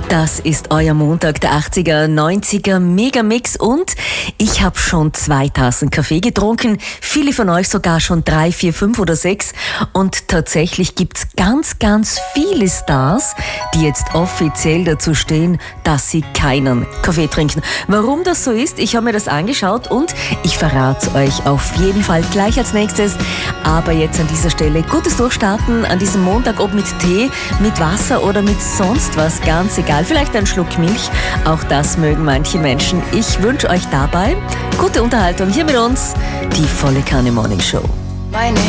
Das ist euer Montag, der 80er, 90er Megamix und ich habe schon 2 Tassen Kaffee getrunken, viele von euch sogar schon 3, 4, 5 oder 6 und tatsächlich gibt's ganz viele Stars, die jetzt offiziell dazu stehen, dass sie keinen Kaffee trinken. Warum das so ist, ich habe mir das angeschaut und ich verrate euch auf jeden Fall gleich als nächstes. Aber jetzt an dieser Stelle gutes Durchstarten an diesem Montag, ob mit Tee, mit Wasser oder mit sonst was, ganz egal. Vielleicht ein Schluck Milch, auch das mögen manche Menschen. Ich wünsche euch dabei gute Unterhaltung hier mit uns, die Volle Kanne Morning Show.